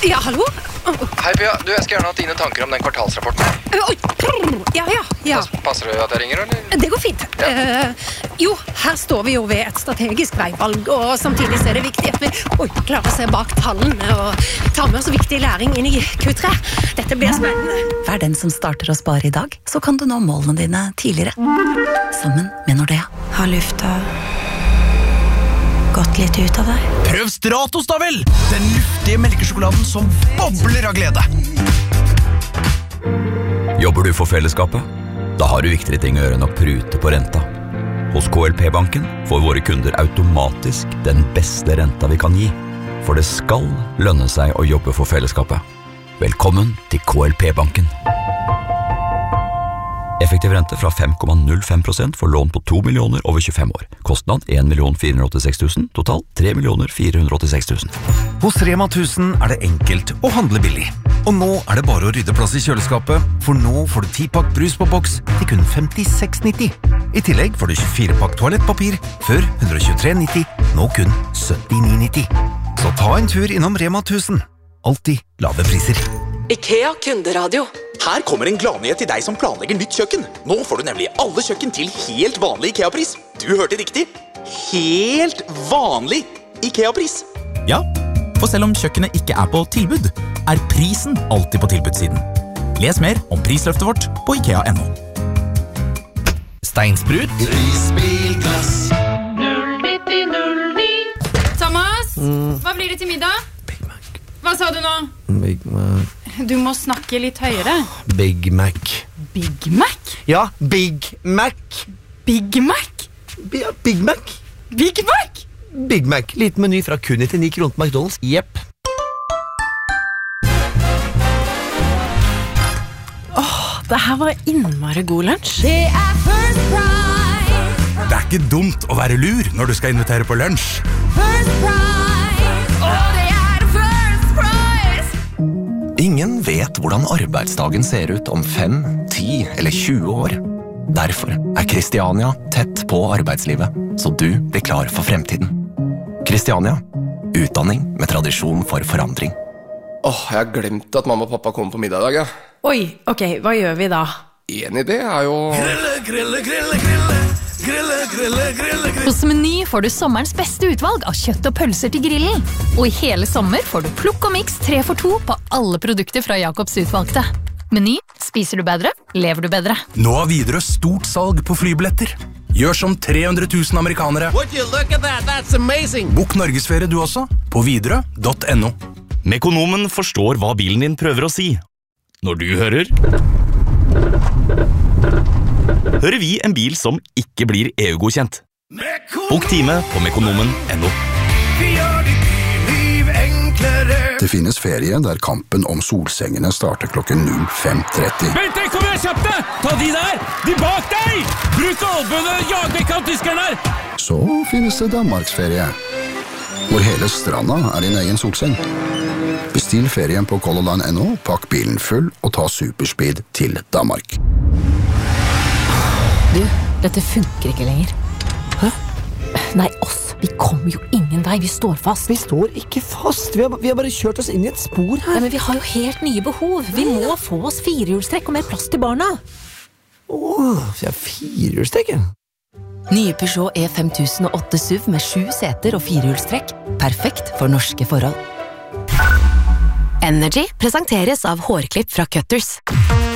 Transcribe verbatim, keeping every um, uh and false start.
Ja, hallo? Hei, Pia. Du, jeg skal gjerne ha dine tanker om den kvartalsrapporten. Oi, ja, ja, ja. Passer det at jeg ringer, eller? Det går fint. Ja. Uh, jo, her står vi jo ved et strategisk veivalg, og samtidig så er det viktig at vi oi, klarer å se bak tallene og ta med oss viktig læring inn i Q tre. Dette blir spennende. Vær den som starter å spare i dag, så kan du nå målene dine tidligere. Sammen med Nordea. Har lufta gått litt ut av deg? Prøv Stratos da vel! Den luftige melkesjokoladen som bobler av glede. Jobber du for fellesskapet? Da har du viktigere ting å gjøre enn å prute på renta. Hos K L P-banken får våre kunder automatisk den beste renta vi kan gi. For det skal lønne seg å jobbe for fellesskapet. Velkommen til K L P-banken. Effektiv rente fra fem komma null fem prosent for lån på to millioner over tjuefem år. Kostnad en million fire hundre åttiseks tusen, totalt tre millioner fire hundre åttiseks tusen. Hos Rema tusen er det enkelt å handle billig. Og nå er det bare å rydde plass i kjøleskapet, for nå får du ti pakk brus på boks til kun femtiseks nitti. I tillegg får du tjuefire pakk toalettpapir, før ett hundre tjuetre nitti, nå kun syttini nitti. Så ta en tur innom Rema tusen. Alltid lave priser. IKEA kunderadio. Her kommer en gladnyhet til deg som planlegger nytt kjøkken. Nå får du nemlig alle kjøkken til helt vanlig IKEA-pris. Du hørte riktig. Helt vanlig IKEA-pris. Ja, for selv om kjøkkenet ikke er på tilbud, er prisen alltid på tilbudssiden. Les mer om prisløftet vårt på ikea punktum no. Steinsprut. Risbilglass. null nitti null ni. Thomas, mm. hva blir det til middag? Big Mac. Hva sa du nå? Big Mac. Du må snakke litt høyere. Big Mac. Big Mac? Ja, Big Mac. Big Mac? Ja, Big Mac. Big Mac? Big Mac. Liten meny fra kun nittini kroner på McDonald's. Jepp. Åh, det her var innmari god lunsj. Det er First Price. Det er ikke dumt å være lur når du skal invitere på lunsj. First Price. Og det er First Price. Ingen vet hvordan arbeidsdagen ser ut om fem, ti eller tjue år. Derfor er Kristiania tett på arbeidslivet, så du blir klar for fremtiden. Kristiania, utdanning med tradisjon for forandring. Åh, jeg har glemt at mamma og pappa kommer på middag i dag, ja. Oi, ok, hva gjør vi da? En idé er jo... Grille, grille, grille, grille. Grille, grille, grille, grille. Hos Meny får du sommerens beste utvalg av kjøtt og pølser til grillen. Og i hele sommer får du plukk og mix tre for to på alle produkter fra Jakobs utvalgte. Meny, spiser du bedre, lever du bedre. Nå har Widerøe stort salg på flybilletter. Gjør som tre hundre tusen amerikanere. Would you look at that? That's amazing. Bok Norgesferie du også, på widerøe punktum no. Mekonomen forstår hva bilen din prøver å si. Når du hører... hører vi en bil som ikke blir E U-godkjent. Bok time på mekonomen punktum no. Vi gjør ditt liv enklere. Det finnes ferie der kampen om solsengene starter klokken null fem tretti. Bente, kom igjen, kjapp deg! Ta de der! De bak deg! Bruk albøene, jag vekk av tyskerne her! Så finnes det Danmarksferie, hvor hele stranda er din egen solseng. Bestill ferien på color line punktum no, pakk bilen full og ta superspeed til Danmark. Du, dette funker ikke lenger. Hæ? Nei, oss. Vi kommer jo ingen vei. Vi står fast. Vi står ikke fast. Vi har, vi har bare kjørt oss inn i et spor her. Nei, men vi har jo helt nye behov. Vi må få oss firehjulstrekk og mer plass til barna. Åh, så jeg har firehjulstrekk, ja. Nye Peugeot E fem tusen og åtte S U V med sju seter og firehjulstrekk. Perfekt for norske forhold. Energy presenteres av hårklipp fra Cutters.